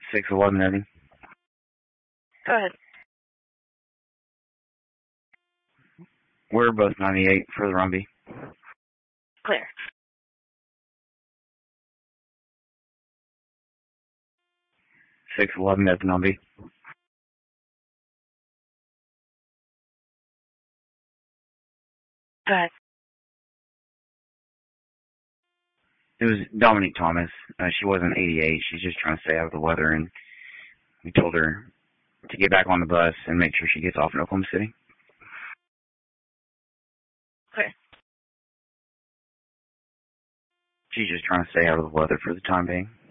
611 Evan. Go ahead. We're both 98 for the Rumby. Clear. Six 11 Evan Rumby. Go ahead. It was Dominique Thomas. She wasn't 88. She's just trying to stay out of the weather, and we told her to get back on the bus and make sure she gets off in Oklahoma City. Clear. She's just trying to stay out of the weather for the time being.